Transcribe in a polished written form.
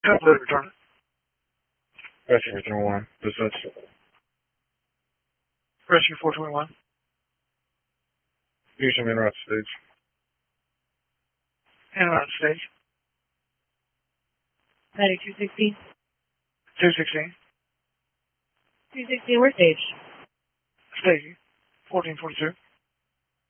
Template return. Rescue return 1. Dispatch. Rescue 421. Fusion en route stage. En route stage. 9216. 216. 216, where stage? Stage. 1442.